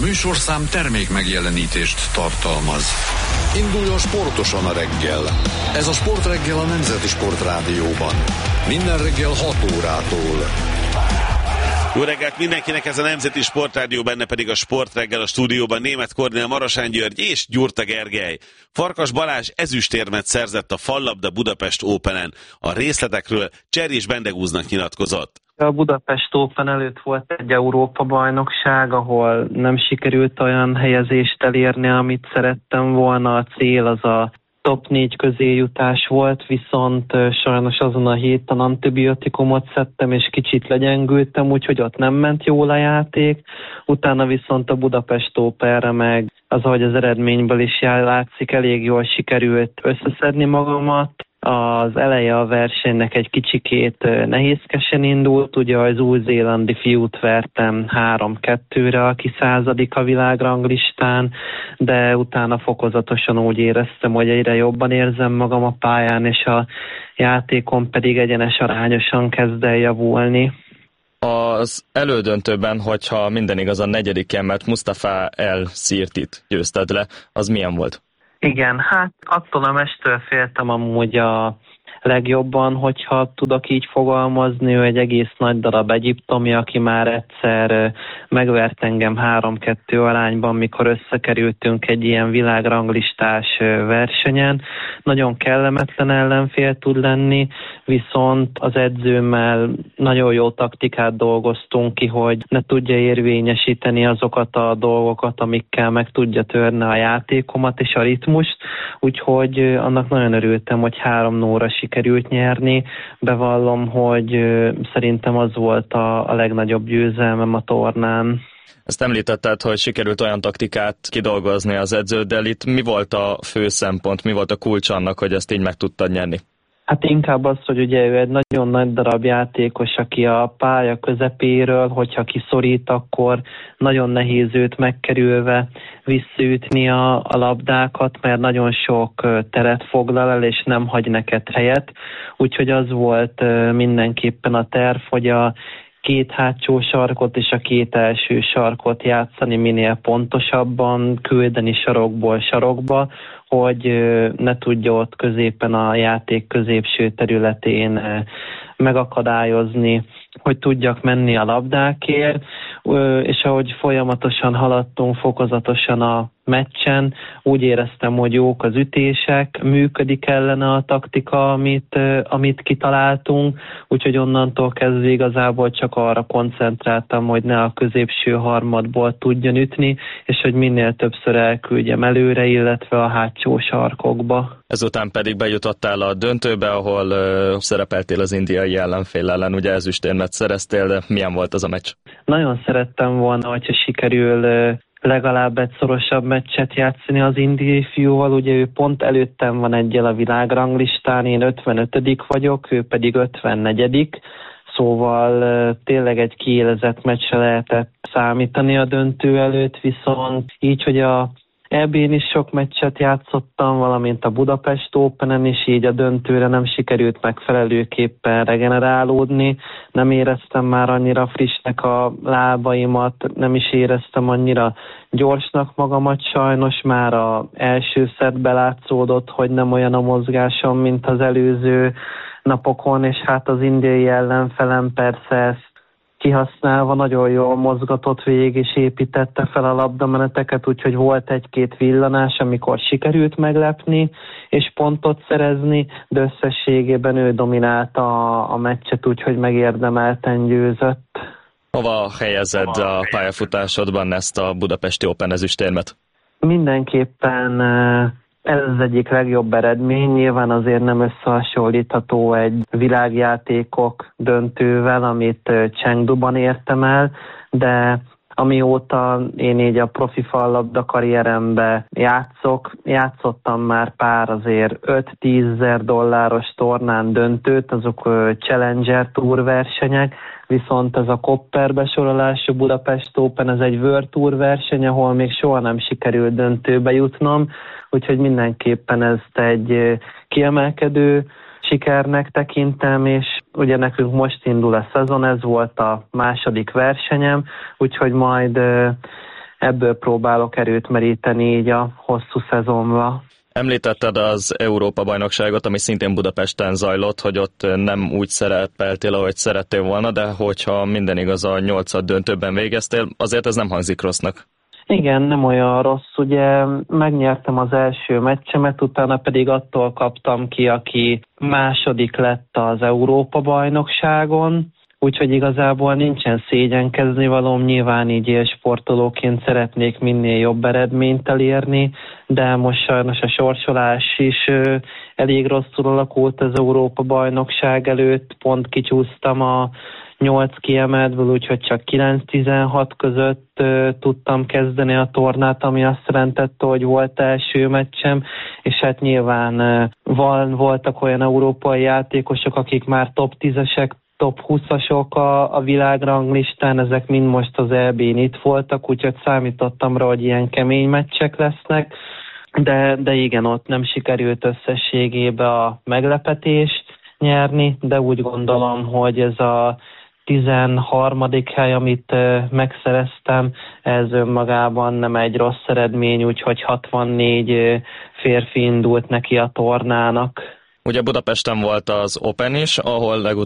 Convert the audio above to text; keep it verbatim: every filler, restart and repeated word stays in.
műsorszám termék megjelenítést tartalmaz. Induljon sportosan a reggel. Ez a Sportreggel a Nemzeti Sportrádióban. Minden reggel hat órától. Jó reggelt mindenkinek, ez a Nemzeti Sportrádió, benne pedig a Sportreggel, a stúdióban Németh Kornél, Marosán György és Gyurta Gergely. Farkas Balázs ezüstérmet szerzett a Fallabda Budapest Openen. A részletekről Cserés Bendegúznak nyilatkozott. A Budapest Open előtt volt egy Európa-bajnokság, ahol nem sikerült olyan helyezést elérni, amit szerettem volna. A cél az a top négy közé jutás volt, viszont sajnos azon a héten antibiotikumot szedtem, és kicsit legyengültem, úgyhogy ott nem ment jól a játék. Utána viszont a Budapest Openre meg az, ahogy az eredményből is látszik, elég jól sikerült összeszedni magamat. Az eleje a versenynek egy kicsikét nehézkesen indult, ugye az új-zélandi fiút vertem három kettőre, aki századik a világranglistán, de utána fokozatosan úgy éreztem, hogy egyre jobban érzem magam a pályán, és a játékom pedig egyenes arányosan kezd el javulni. Az elődöntőben, hogyha minden igaz, a negyedik kiemelt Mustafa El Sirtit győzted le, az milyen volt? Igen, hát attól a mestől féltem amúgy a legjobban, hogyha tudok így fogalmazni, ő egy egész nagy darab egyiptomi, aki már egyszer megvert engem három kettő arányban, mikor összekerültünk egy ilyen világranglistás versenyen. Nagyon kellemetlen ellenfél tud lenni, viszont az edzőmmel nagyon jó taktikát dolgoztunk ki, hogy ne tudja érvényesíteni azokat a dolgokat, amikkel meg tudja törni a játékomat és a ritmust, úgyhogy annak nagyon örültem, hogy három nulla sikerült nyerni. Bevallom, hogy szerintem az volt a, a legnagyobb győzelmem a tornán. Ezt említetted, hogy sikerült olyan taktikát kidolgozni az edződdel. Itt mi volt a fő szempont, mi volt a kulcs annak, hogy ezt így meg tudtad nyerni? Hát inkább az, hogy ugye ő egy nagyon nagy darab játékos, aki a pálya közepéről, hogyha kiszorít, akkor nagyon nehéz őt megkerülve visszaütni a, a labdákat, mert nagyon sok teret foglal el, és nem hagy neked helyet. Úgyhogy az volt mindenképpen a terv, hogy a két hátsó sarkot és a két első sarkot játszani minél pontosabban, küldeni sarokból sarokba, hogy ne tudja ott középen a játék középső területén megakadályozni, hogy tudjak menni a labdákért, és ahogy folyamatosan haladtunk fokozatosan a meccsen, úgy éreztem, hogy jók az ütések, működik ellene a taktika, amit, amit kitaláltunk, úgyhogy onnantól kezdve igazából csak arra koncentráltam, hogy ne a középső harmadból tudjon ütni, és hogy minél többször elküldjem előre, illetve a hátsó sarkokba. Ezután pedig bejutottál a döntőbe, ahol uh, szerepeltél az indiai ellenfél ellen, ugye ezüstérmet szereztél, de milyen volt az a meccs? Nagyon szerettem volna, hogyha sikerül uh, legalább egy szorosabb meccset játszani az indiai fiúval, ugye ő pont előttem van egyel a világranglistán, én ötvenötödik vagyok, ő pedig ötvennegyedik, szóval uh, tényleg egy kiélezett meccsre lehetett számítani a döntő előtt, viszont így, hogy a é bén is sok meccset játszottam, valamint a Budapest Openen is, így a döntőre nem sikerült megfelelőképpen regenerálódni. Nem éreztem már annyira frissnek a lábaimat, nem is éreztem annyira gyorsnak magamat sajnos. Már az első szettben látszódott, hogy nem olyan a mozgásom, mint az előző napokon, és hát az indiai ellenfelem persze ezt kihasználva nagyon jól mozgatott végig, és építette fel a labdameneteket, úgyhogy volt egy-két villanás, amikor sikerült meglepni, és pontot szerezni, de összességében ő dominálta a, a meccset, úgyhogy megérdemelten győzött. Hova helyezed a pályafutásodban ezt a Budapesti Open ezüstérmet? Mindenképpen ez az egyik legjobb eredmény, nyilván azért nem összehasonlítható egy világjátékok döntővel, amit Chengduban értem el, de amióta én így a profi fallabda karrierembe játszok, játszottam már pár azért öt-tízezer dolláros tornán döntőt, azok Challenger Tour versenyek, viszont ez a Copper besorolású Budapest Open, ez egy World Tour verseny, ahol még soha nem sikerült döntőbe jutnom, úgyhogy mindenképpen ezt egy kiemelkedő sikernek tekintem, és ugye nekünk most indul a szezon, ez volt a második versenyem, úgyhogy majd ebből próbálok erőt meríteni így a hosszú szezonra. Említetted az Európa-bajnokságot, ami szintén Budapesten zajlott, hogy ott nem úgy szerepeltél, ahogy szerettél volna, de hogyha minden igaz, a nyolcad döntőben végeztél, azért ez nem hangzik rossznak. Igen, nem olyan rossz. Ugye megnyertem az első meccsemet, utána pedig attól kaptam ki, aki második lett az Európa-bajnokságon, úgyhogy igazából nincsen szégyenkezni valóm, nyilván így élsportolóként szeretnék minél jobb eredményt elérni, de most sajnos a sorsolás is ö, elég rosszul alakult az Európa-bajnokság előtt, pont kicsúsztam a nyolc kiemeltből, úgyhogy csak kilenc tizenhat között ö, tudtam kezdeni a tornát, ami azt jelentette, hogy volt első meccsem, és hát nyilván ö, val, voltak olyan európai játékosok, akik már top tízesek, top húszasok a, a világranglistán, ezek mind most az é bén itt voltak, úgyhogy számítottam rá, hogy ilyen kemény meccsek lesznek, de, de igen, ott nem sikerült összességében a meglepetést nyerni, de úgy gondolom, hogy ez a tizenharmadik hely, amit megszereztem, ez önmagában nem egy rossz eredmény, úgyhogy hatvannégy férfi indult neki a tornának. Ugye Budapesten volt az Open is, ahol legutóbb